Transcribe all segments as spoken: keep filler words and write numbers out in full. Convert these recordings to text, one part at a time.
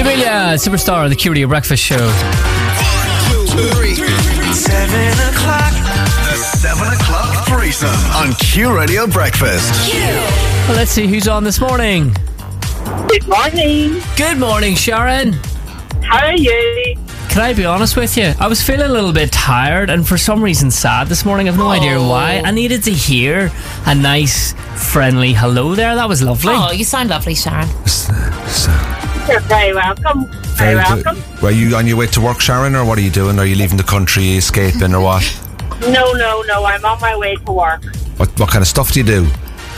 Amelia, superstar of the Q Radio Breakfast Show. One, two, three, seven o'clock. The seven o'clock threesome on Q Radio Breakfast. Well, let's see who's on this morning. Good morning. Good morning, Sharon. How are you? Can I be honest with you? I was feeling a little bit tired and for some reason sad this morning. I've no Oh. idea why. I needed to hear a nice, friendly hello there. That was lovely. Oh, you sound lovely, Sharon. You're very welcome. Very, welcome. Were you on your way to work, Sharon, or what are you doing? Are you leaving the country, escaping, or what? No, no, no. I'm on my way to work. What, what kind of stuff do you do?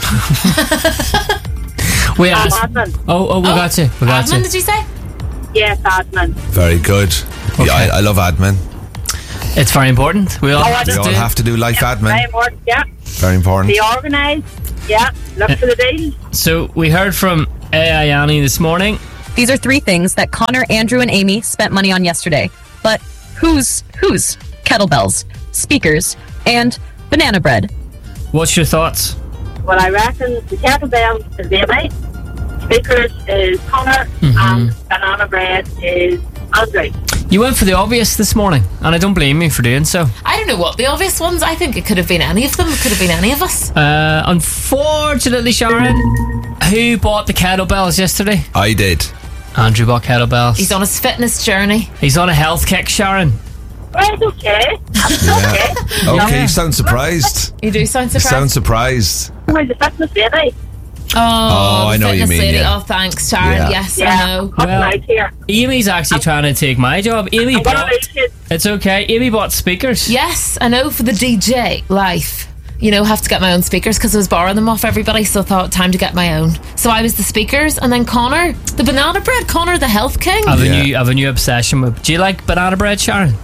we I'm asked. admin. Oh, oh, we Oh, got you. We got Admin, you. did you say? Yes, admin. Very good. Okay. Yeah, I, I love admin. It's very important. We all Oh, I have We to all do. have to do life Very admin. important. Yeah. Very important. Be organised. Yeah. Look for the deals. So we heard from A I Annie this morning. These are three things that Connor, Andrew, and Amy spent money on yesterday. But whose? Whose? Kettlebells, speakers, and banana bread. What's your thoughts? Well, I reckon the kettlebell is Amy. Speakers is Connor. And banana bread is Andrew. You went for the obvious this morning, and I don't blame you for doing so. I don't know what the obvious ones. I think it could have been any of them. It could have been any of us. Uh, unfortunately, Sharon, who bought the kettlebells yesterday? I did. Andrew bought kettlebells. He's on his fitness journey. He's on a health kick, Sharon. Right, okay. That's Yeah. okay. Okay, you sound surprised. You do sound You surprised. sound surprised. Where's the fitness lady? Oh, Oh, I the know what you fitness mean, lady. yeah. Oh, thanks, Sharon. Yeah. Yes, I Yeah. know. What's Well- right here? Amy's actually trying to take my job. Amy I'm going to bought... lose you. It's okay. Amy bought speakers. Yes, I know, for the D J life. You know, have to get my own speakers because I was borrowing them off everybody, so I thought time to get my own. So I was the speakers, and then Connor, the banana bread. Connor, the health king. I have, Yeah. a new, I have a new obsession with... Do you like banana bread, Sharon?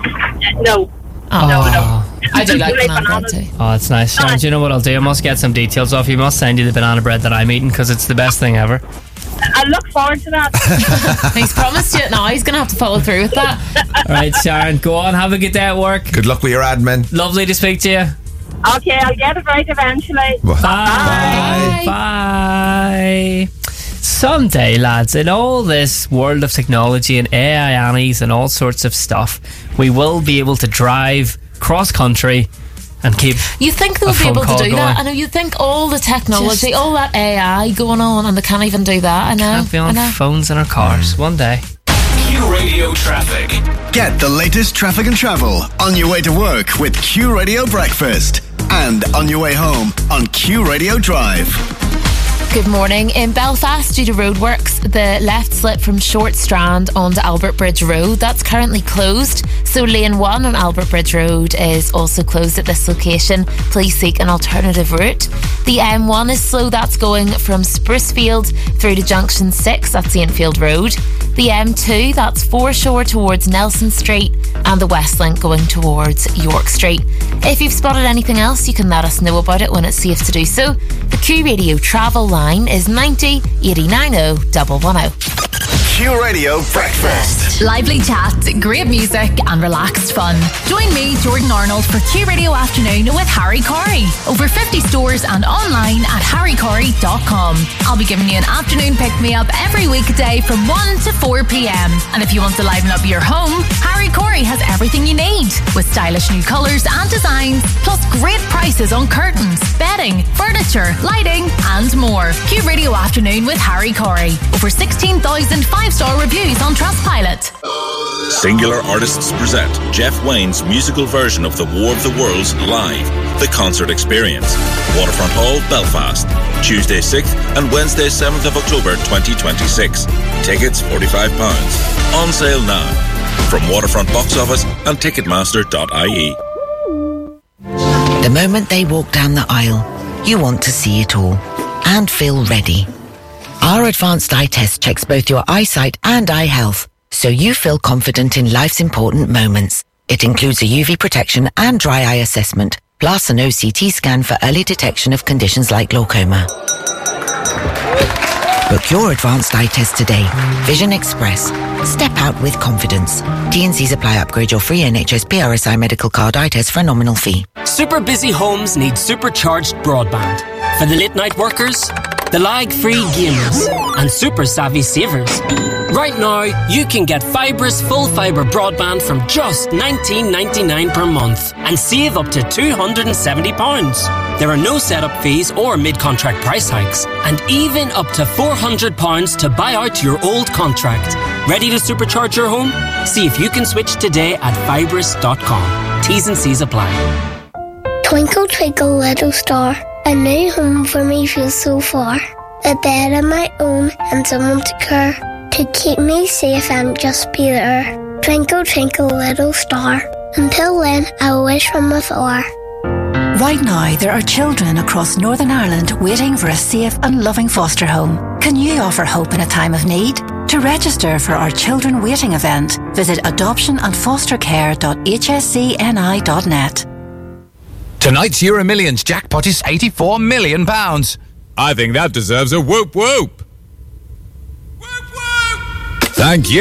No. Oh, No, no. I do like You like banana bread bananas? too. Oh, it's nice. Sharon, do you know what I'll do? I must get some details off you. Must send you the banana bread that I'm eating because it's the best thing ever. I look forward to that. He's promised you it now. He's going to have to follow through with that. All right, Sharon, go on. Have a good day at work. Good luck with your admin. Lovely to speak to you. Okay, I'll get it right eventually. Bye. Bye. Someday, lads, in all this world of technology and A I Annies and all sorts of stuff, we will be able to drive cross country and keep. You think they'll A be phone able to call do that? going. I know you think all the technology, Just- all that A I going on, and they can't even do that. I know. Can't be I on know. phones in our cars one day. Q Radio Traffic. Get the latest traffic and travel on your way to work with Q Radio Breakfast. And on your way home on Q Radio Drive. Good morning. In Belfast, due to roadworks, the left slip from Short Strand onto Albert Bridge Road, that's currently closed. So lane one on Albert Bridge Road is also closed at this location. Please seek an alternative route. The M one is slow. That's going from Sprucefield through to Junction six. That's the Enfield Road. The M two, that's Foreshore towards Nelson Street, and the West Link going towards York Street. If you've spotted anything else, you can let us know about it when it's safe to do so. The Q Radio travel line is ninety eighty-nine oh one one oh. Q Radio Breakfast. Lively chat, great music and relaxed fun. Join me, Jordan Arnold, for Q Radio Afternoon with Harry Corey. Over fifty stores and online at harry corey dot com. I'll be giving you an afternoon pick-me-up every weekday from one to four p.m. And if you want to liven up your home, Harry Corey has everything you need, with stylish new colours and designs, plus great prices on curtains, bedding, furniture, lighting and more. Q Radio Afternoon with Harry Corey. Over sixteen thousand five-star reviews on Trustpilot. Singular Artists present Jeff Wayne's musical version of The War of the Worlds live, The Concert Experience. Waterfront Hall, Belfast. Tuesday sixth and Wednesday seventh of October twenty twenty-six. Tickets forty-five pounds. On sale now. From Waterfront Box Office and Ticketmaster dot I E. The moment they walk down the aisle, you want to see it all and feel ready. Our advanced eye test checks both your eyesight and eye health, so you feel confident in life's important moments. It includes a U V protection and dry eye assessment, plus an O C T scan for early detection of conditions like glaucoma. Book your advanced eye test today. Vision Express. Step out with confidence. T and C's apply. Upgrade your free N H S P R S I medical card eye test for a nominal fee. Super busy homes need supercharged broadband. For the late night workers, the lag-free gamers, and super-savvy savers. Right now, you can get Fibrous full fibre broadband from just nineteen ninety-nine per month and save up to two hundred seventy pounds. There are no setup fees or mid-contract price hikes, and even up to four hundred pounds to buy out your old contract. Ready to supercharge your home? See if you can switch today at fibrous dot com. T's and C's apply. Twinkle, twinkle, little star, a new home for me feels so far. A bed of my own and someone to care. To keep me safe and just be there. Twinkle, twinkle, little star. Until then, I wish from afar. Right now, there are children across Northern Ireland waiting for a safe and loving foster home. Can you offer hope in a time of need? To register for our Children Waiting event, visit adoption and foster care dot h s c n i dot net. Tonight's Euro Millions jackpot is eighty-four million pounds. I think that deserves a whoop whoop. Whoop whoop! Thank you.